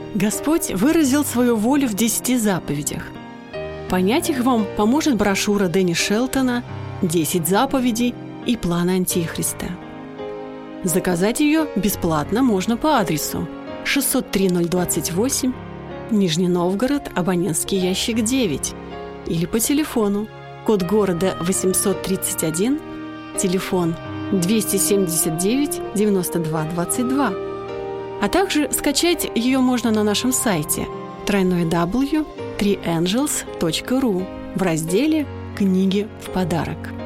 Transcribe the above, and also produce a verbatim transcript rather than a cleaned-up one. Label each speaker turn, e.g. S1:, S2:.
S1: Господь выразил свою волю в десяти заповедях. Понять их вам поможет брошюра Дэнни Шелтона «Десять заповедей и план Антихриста». Заказать ее бесплатно можно по адресу шестьсот три ноль двадцать восемь, Нижний Новгород, абонентский ящик девять, или по телефону, код города восемьсот тридцать один, телефон двести семьдесят девять девяносто два двадцать два. А также скачать ее можно на нашем сайте дабл ю дабл ю дабл ю точка три энджелс точка ру в разделе «Книги в подарок».